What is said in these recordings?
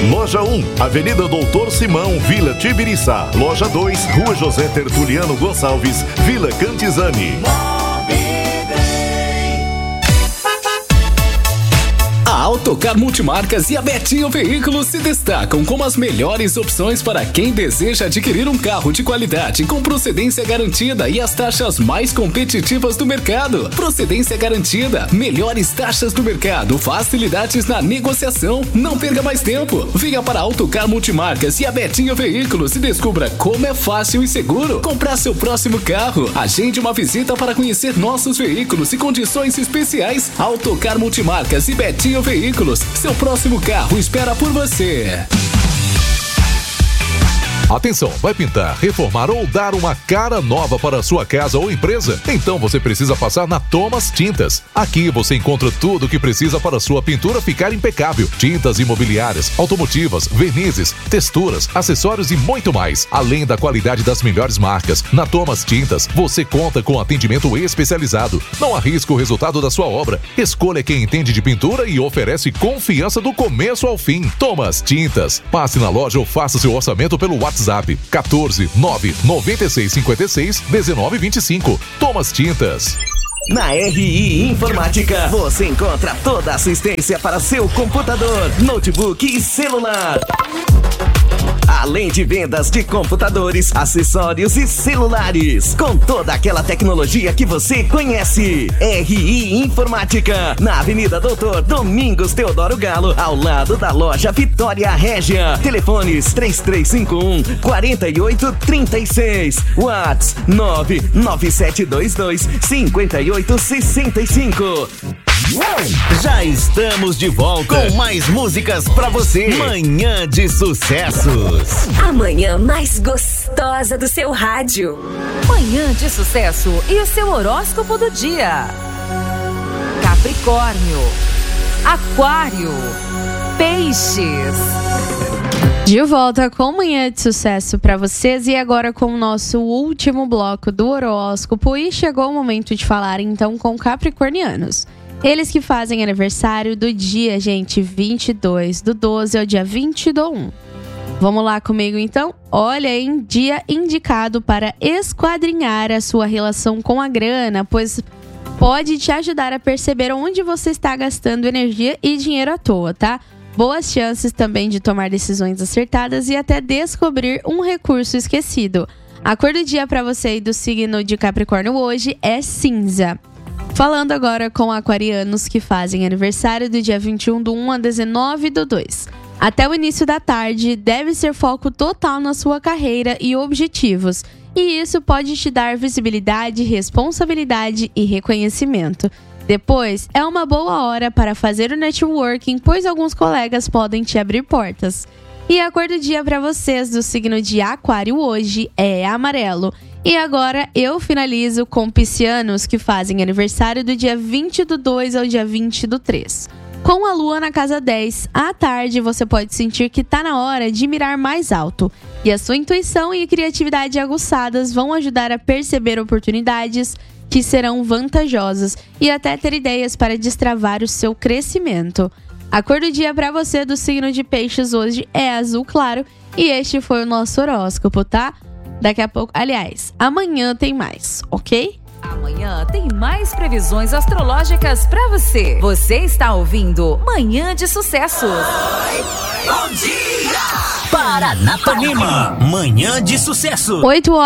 Loja 1, Avenida Doutor Simão, Vila Tibiriçá. Loja 2, Rua José Tertuliano Gonçalves, Vila Cantizani. A Autocar Multimarcas e a Betinho Veículos se destacam como as melhores opções para quem deseja adquirir um carro de qualidade com procedência garantida e as taxas mais competitivas do mercado. Procedência garantida, melhores taxas do mercado, facilidades na negociação. Não perca mais tempo. Venha para a Autocar Multimarcas e a Betinho Veículos e descubra como é fácil e seguro comprar seu próximo carro. Agende uma visita para conhecer nossos veículos e condições especiais. Autocar Multimarcas e Betinho Veículos, seu próximo carro espera por você. Atenção, vai pintar, reformar ou dar uma cara nova para a sua casa ou empresa? Então você precisa passar na Thomas Tintas. Aqui você encontra tudo o que precisa para a sua pintura ficar impecável. Tintas imobiliárias, automotivas, vernizes, texturas, acessórios e muito mais. Além da qualidade das melhores marcas, na Thomas Tintas você conta com atendimento especializado. Não arrisque o resultado da sua obra. Escolha quem entende de pintura e oferece confiança do começo ao fim. Thomas Tintas. Passe na loja ou faça seu orçamento pelo WhatsApp 14 9 96 56 19 25. Thomas Tintas. Na RI Informática, você encontra toda a assistência para seu computador, notebook e celular. Além de vendas de computadores, acessórios e celulares, com toda aquela tecnologia que você conhece. RI Informática, na Avenida Doutor Domingos Teodoro Galo, ao lado da loja Vitória Régia. Telefones 3351-4836. Whats 99722-5865. Já estamos de volta com mais músicas pra você. Manhã de Sucessos. A manhã mais gostosa do seu rádio. Manhã de Sucesso e o seu horóscopo do dia. Capricórnio, Aquário, Peixes. De volta com Manhã de Sucesso para vocês e agora com o nosso último bloco do horóscopo, e chegou o momento de falar então com capricornianos. Eles que fazem aniversário do dia, gente, 22 do 12 ao dia 20 do 1. Vamos lá comigo então? Olha, hein, dia indicado para esquadrinhar a sua relação com a grana, pois pode te ajudar a perceber onde você está gastando energia e dinheiro à toa, tá? Boas chances também de tomar decisões acertadas e até descobrir um recurso esquecido. A cor do dia para você e do signo de Capricórnio hoje é cinza. Falando agora com aquarianos que fazem aniversário do dia 21 do 1 a 19 do 2. Até o início da tarde, deve ser foco total na sua carreira e objetivos. E isso pode te dar visibilidade, responsabilidade e reconhecimento. Depois, é uma boa hora para fazer o networking, pois alguns colegas podem te abrir portas. E a cor do dia para vocês do signo de Aquário hoje é amarelo. E agora eu finalizo com piscianos que fazem aniversário do dia 20 do 2 ao dia 20 do 3. Com a lua na casa 10, à tarde você pode sentir que está na hora de mirar mais alto. E a sua intuição e criatividade aguçadas vão ajudar a perceber oportunidades que serão vantajosas e até ter ideias para destravar o seu crescimento. A cor do dia para você do signo de Peixes hoje é azul claro e este foi o nosso horóscopo, tá? Daqui a pouco, aliás, amanhã tem mais, ok? Amanhã tem mais previsões astrológicas pra você. Você está ouvindo Manhã de Sucesso. Bom dia! Paranapanema, Manhã de Sucesso.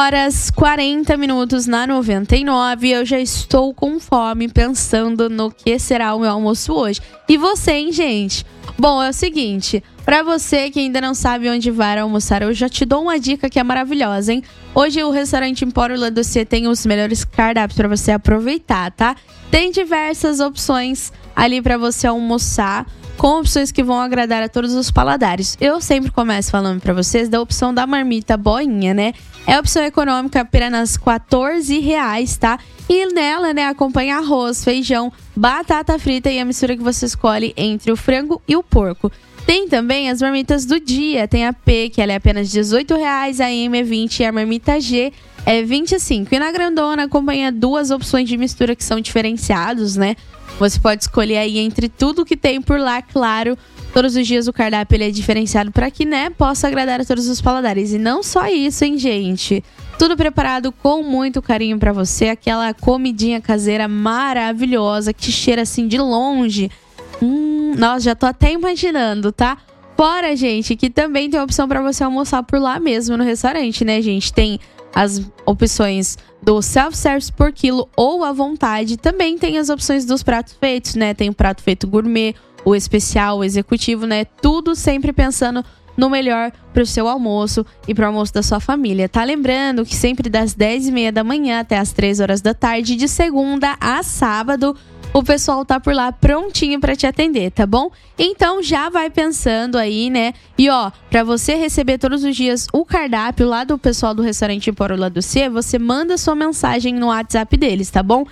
8h40 na 99. Eu já estou com fome pensando no que será o meu almoço hoje. E você, hein, gente? Bom, é o seguinte, pra você que ainda não sabe onde vai almoçar, eu já te dou uma dica que é maravilhosa, hein? Hoje o restaurante Empório La Doce tem os melhores cardápios pra você aproveitar, tá? Tem diversas opções ali pra você almoçar, com opções que vão agradar a todos os paladares. Eu sempre começo falando pra vocês da opção da marmita boinha, né? É a opção econômica, apenas R$14, tá? E nela, né, acompanha arroz, feijão, batata frita e a mistura que você escolhe entre o frango e o porco. Tem também as marmitas do dia. Tem a P, que ela é apenas R$18, a M é 20 e a marmita G é 25. E na grandona acompanha duas opções de mistura que são diferenciados, né? Você pode escolher aí entre tudo que tem por lá, claro. Todos os dias o cardápio ele é diferenciado para que, né, possa agradar a todos os paladares. E não só isso, hein, gente? Tudo preparado com muito carinho para você. Aquela comidinha caseira maravilhosa que cheira assim de longe. Nossa, já tô até imaginando, tá? Fora, gente, que também tem a opção para você almoçar por lá mesmo no restaurante, né, gente? Tem as opções do self-service por quilo ou à vontade. Também tem as opções dos pratos feitos, né? Tem o prato feito gourmet, o especial, o executivo, né? Tudo sempre pensando no melhor pro seu almoço e pro almoço da sua família. Tá lembrando que sempre das 10h30 da manhã até as 3 horas da tarde, de segunda a sábado, o pessoal tá por lá prontinho pra te atender, tá bom? Então já vai pensando aí, né? E ó, pra você receber todos os dias o cardápio lá do pessoal do restaurante Empório La Doce, você manda sua mensagem no WhatsApp deles, tá bom?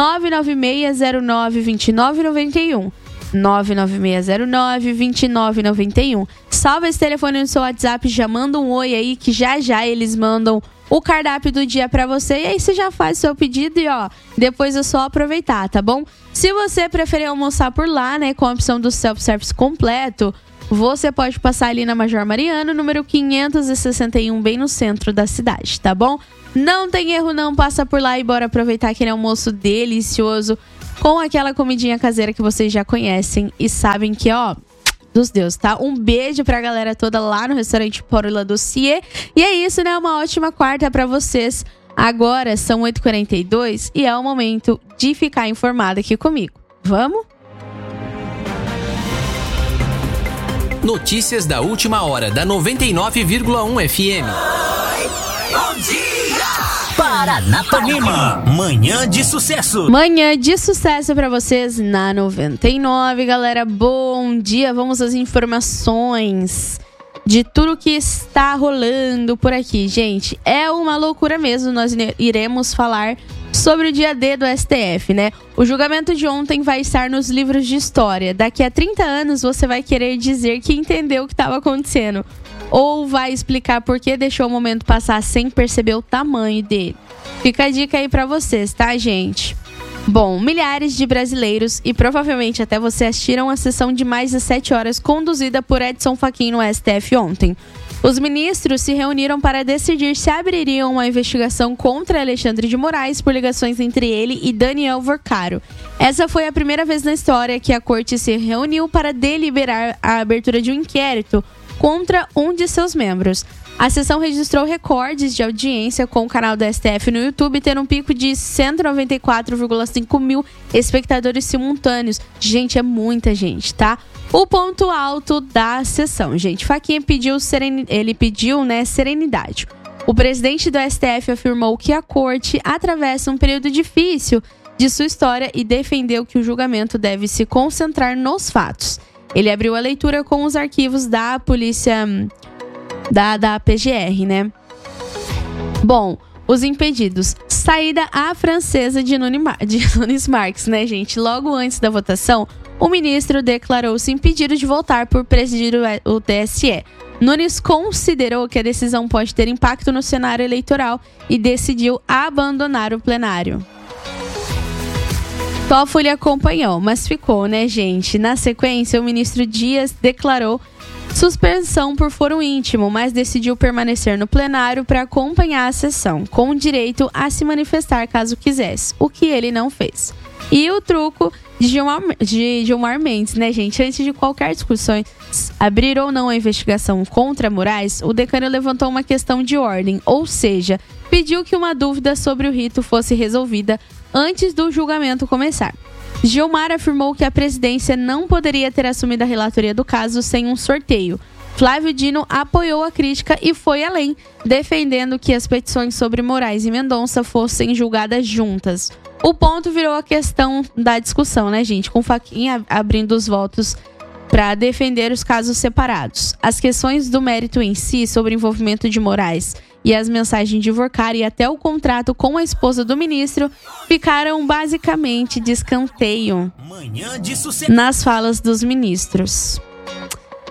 996092991. 996092991. Salva esse telefone no seu WhatsApp, já manda um oi aí que já eles mandam o cardápio do dia pra você. E aí você já faz seu pedido e ó, depois é só aproveitar, tá bom? Se você preferir almoçar por lá, né, com a opção do self-service completo, você pode passar ali na Major Mariano, número 561, bem no centro da cidade, tá bom? Não tem erro não, passa por lá e bora aproveitar aquele almoço delicioso com aquela comidinha caseira que vocês já conhecem e sabem que, ó, dos deuses, tá? Um beijo pra galera toda lá no restaurante Empório La Doce. E é isso, né? Uma ótima quarta pra vocês. Agora são 8h42 e é o momento de ficar informado aqui comigo. Vamos? Notícias da última hora da 99,1 FM. Bom dia! Paranapanema, manhã de sucesso. Manhã de sucesso pra vocês na 99, galera. Bom dia, vamos às informações de tudo que está rolando por aqui, gente. É uma loucura mesmo, nós iremos falar sobre o dia D do STF, né? O julgamento de ontem vai estar nos livros de história. Daqui a 30 anos você vai querer dizer que entendeu o que estava acontecendo. Ou vai explicar por que deixou o momento passar sem perceber o tamanho dele. Fica a dica aí pra vocês, tá, gente? Bom, milhares de brasileiros e provavelmente até você assistiram a sessão de mais de 7 horas conduzida por Edson Fachin no STF ontem. Os ministros se reuniram para decidir se abririam uma investigação contra Alexandre de Moraes por ligações entre ele e Daniel Vorcaro. Essa foi a primeira vez na história que a corte se reuniu para deliberar a abertura de um inquérito contra um de seus membros. A sessão registrou recordes de audiência, com o canal do STF no YouTube tendo um pico de 194,5 mil espectadores simultâneos. Gente, é muita gente, tá? O ponto alto da sessão, gente. Fachin pediu serenidade. O presidente do STF afirmou que a corte atravessa um período difícil de sua história e defendeu que o julgamento deve se concentrar nos fatos. Ele abriu a leitura com os arquivos da polícia da PGR, né? Bom, os impedidos. Saída à francesa de Nunes Marques, né, gente? Logo antes da votação, o ministro declarou-se impedido de voltar por presidir o TSE. Nunes considerou que a decisão pode ter impacto no cenário eleitoral e decidiu abandonar o plenário. Toffoli acompanhou, mas ficou, né, gente? Na sequência, o ministro Dias declarou suspensão por foro íntimo, mas decidiu permanecer no plenário para acompanhar a sessão, com direito a se manifestar caso quisesse, o que ele não fez. E o truco de Gilmar Mendes, né, gente? Antes de qualquer discussão, abrir ou não a investigação contra Moraes, o decano levantou uma questão de ordem, ou seja, pediu que uma dúvida sobre o rito fosse resolvida antes do julgamento começar. Gilmar afirmou que a presidência não poderia ter assumido a relatoria do caso sem um sorteio. Flávio Dino apoiou a crítica e foi além, defendendo que as petições sobre Moraes e Mendonça fossem julgadas juntas. O ponto virou a questão da discussão, né, gente? Com Fachin abrindo os votos para defender os casos separados. As questões do mérito em si, sobre o envolvimento de Moraes e as mensagens de Vorcaro e até o contrato com a esposa do ministro ficaram basicamente de escanteio nas falas dos ministros.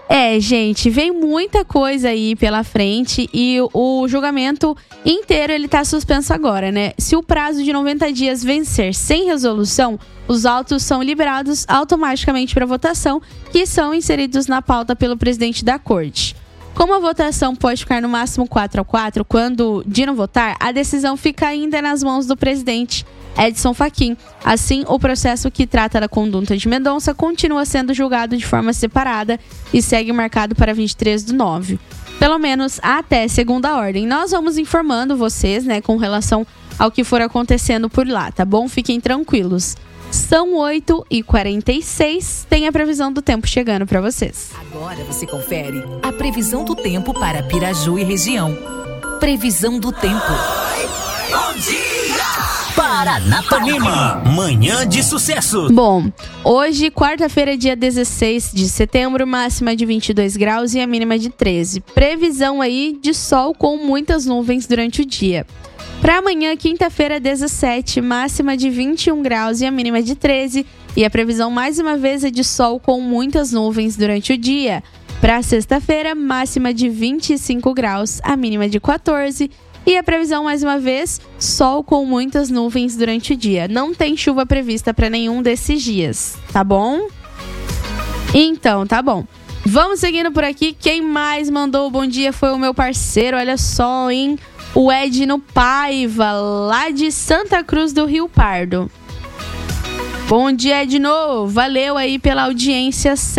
Gente, vem muita coisa aí pela frente e o julgamento inteiro ele tá suspenso agora, né? Se o prazo de 90 dias vencer sem resolução, os autos são liberados automaticamente para votação, que são inseridos na pauta pelo presidente da corte. Como a votação pode ficar no máximo 4-4, quando de não votar, a decisão fica ainda nas mãos do presidente Edson Fachin. Assim, o processo que trata da conduta de Mendonça continua sendo julgado de forma separada e segue marcado para 23/9. Pelo menos até segunda ordem. Nós vamos informando vocês, né, com relação ao que for acontecendo por lá, tá bom? Fiquem tranquilos. São 8h46, tem a previsão do tempo chegando para vocês. Agora você confere a previsão do tempo para Piraju e região. Previsão do tempo. Bom dia! Paranapanema, manhã de sucesso. Bom, hoje, quarta-feira, dia 16 de setembro, máxima de 22 graus e a mínima de 13. Previsão aí de sol com muitas nuvens durante o dia. Para amanhã, quinta-feira, 17, máxima de 21 graus e a mínima de 13. E a previsão, mais uma vez, é de sol com muitas nuvens durante o dia. Para sexta-feira, máxima de 25 graus, a mínima de 14. E a previsão, mais uma vez, sol com muitas nuvens durante o dia. Não tem chuva prevista para nenhum desses dias, tá bom? Então, tá bom. Vamos seguindo por aqui. Quem mais mandou o bom dia foi o meu parceiro, olha só, hein? O Edno Paiva, lá de Santa Cruz do Rio Pardo. Bom dia, Edno. Valeu aí pela audiência.